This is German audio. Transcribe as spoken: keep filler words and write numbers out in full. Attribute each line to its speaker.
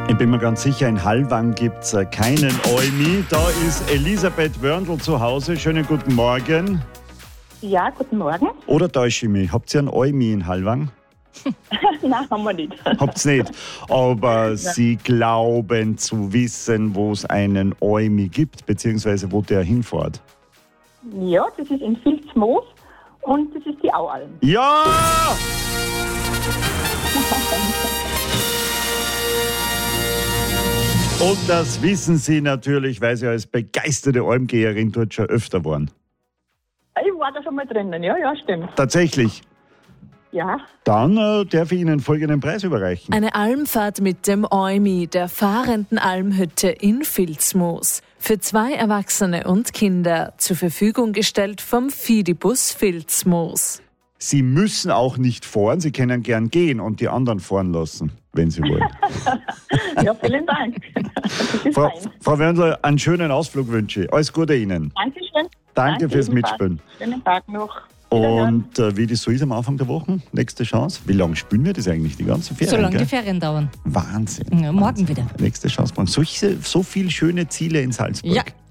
Speaker 1: Ich bin mir ganz sicher, in Hallwang gibt es keinen Eumi. Da ist Elisabeth Wörndl zu Hause. Schönen guten Morgen.
Speaker 2: Ja, guten Morgen.
Speaker 1: Oder täusche ich mich? Habt ihr einen Eumi in Hallwang?
Speaker 2: Nein, haben wir nicht.
Speaker 1: Habt's nicht. Aber ja. Sie glauben zu wissen, wo es einen Eumi gibt, beziehungsweise wo der hinfährt.
Speaker 2: Ja, das ist in Vilsmoos und das ist die Aualm.
Speaker 1: Ja! Und das wissen Sie natürlich, weil Sie als begeisterte Almgeherin dort schon öfter waren.
Speaker 2: Ich war da schon mal drinnen, ja, ja, stimmt.
Speaker 1: Tatsächlich?
Speaker 2: Ja.
Speaker 1: Dann äh, darf ich Ihnen folgenden Preis überreichen.
Speaker 3: Eine Almfahrt mit dem Eumi, der fahrenden Almhütte in Vilsmoos. Für zwei Erwachsene und Kinder zur Verfügung gestellt vom Fidibus Vilsmoos.
Speaker 1: Sie müssen auch nicht fahren, Sie können gern gehen und die anderen fahren lassen, wenn Sie wollen.
Speaker 2: Ja, vielen Dank.
Speaker 1: Frau, Frau Wörndl, einen schönen Ausflug wünsche ich. Alles Gute Ihnen.
Speaker 2: Dankeschön.
Speaker 1: Danke, Danke fürs
Speaker 2: ebenfalls.
Speaker 1: Mitspielen.
Speaker 2: Schönen Tag noch.
Speaker 1: Und äh, wie das so ist am Anfang der Woche, nächste Chance. Wie lange spielen wir das eigentlich? Die ganze Ferien?
Speaker 4: So lange
Speaker 1: gell?
Speaker 4: die Ferien dauern.
Speaker 1: Wahnsinn.
Speaker 4: Ja, morgen
Speaker 1: Wahnsinn.
Speaker 4: wieder.
Speaker 1: Nächste Chance. So, so viele schöne Ziele in Salzburg.
Speaker 4: Ja.